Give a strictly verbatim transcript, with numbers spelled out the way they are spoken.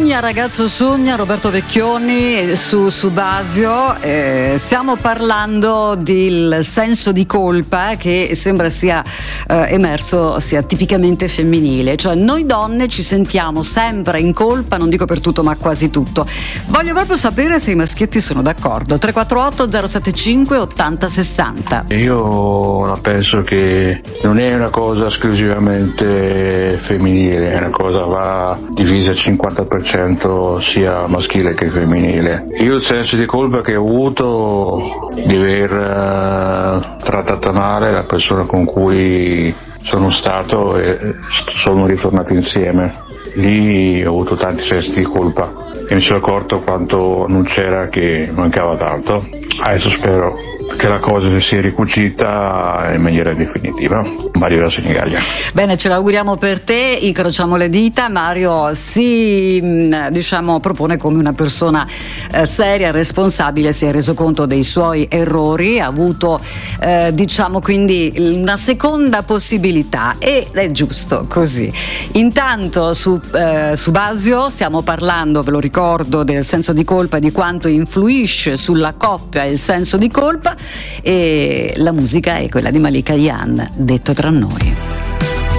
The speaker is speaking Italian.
Sogna ragazzo sogna, Roberto Vecchioni su Subasio. Eh, stiamo parlando del senso di colpa che sembra sia eh, emerso, sia tipicamente femminile, cioè noi donne ci sentiamo sempre in colpa, non dico per tutto ma quasi tutto. Voglio proprio sapere se i maschietti sono d'accordo. Tre quattro otto zero sette cinque ottanta sessanta. Io penso che non è una cosa esclusivamente femminile, è una cosa va divisa al cinquanta per cento sia maschile che femminile. Io il senso di colpa che ho avuto di aver uh, trattato male la persona con cui sono stato e sono ritornato insieme. Lì ho avuto tanti sensi di colpa e mi sono accorto quanto non c'era, che mancava tanto. Adesso spero che la cosa si sia ricucita in maniera definitiva. Mario da Senigallia. Bene, ce l'auguriamo per te, incrociamo le dita. Mario si diciamo propone come una persona eh, seria, responsabile, si è reso conto dei suoi errori, ha avuto eh, diciamo quindi una seconda possibilità ed è giusto così. Intanto su eh, Subasio stiamo parlando, ve lo ricordo, del senso di colpa, di quanto influisce sulla coppia il senso di colpa, e la musica è quella di Malika Ayane, Detto tra noi.